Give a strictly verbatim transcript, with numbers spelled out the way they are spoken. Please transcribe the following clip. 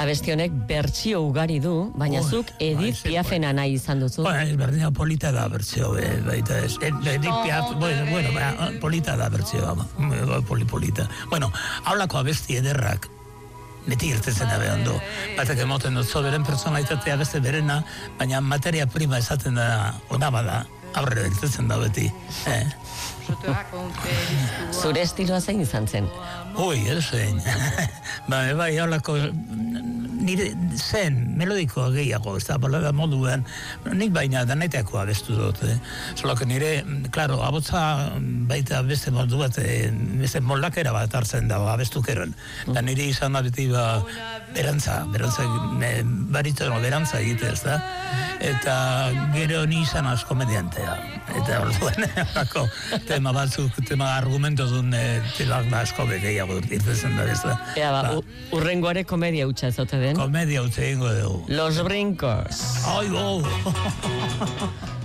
Abesti honek bertsio ugari du, baina zuk Edith Piafena nahi izan duzu. Bueno, ez berdina polita da bertsio, baita ez. Edith Piaf, bueno, bueno, polita da bertsio, poli polita. Bueno, haulako abesti ederrak, beti irtetzen da behar du. Batak emoten dut, zo beren personalitatea beste berena, baina materia prima esaten da, ona bada, aurre irtetzen da beti. Eh? Zure estiloa zein izan zen? Ui, erzein. ba, bai, haulako, nire zen, melodikoa gehiago, ez da, balada moduan, nik baina daneteako abestu dut, eh? Zolako nire, klaro, abotza baita beste modu bat, beste moldakera bat hartzen da, abestukeron. Da nire izan da beti, ba, berantza, berantza, baritono berantza egite, ez da? Eta gero ni izan az komediantea. Eta orduan, horako, tema batzuk, tema argumento duen, telak da asko gehiago irtezen da, ez da? Ea, ba, urrengoare komedia utxa ez ote den? Komedia utxe ingo dugu. Los Brincos. Ai, oh!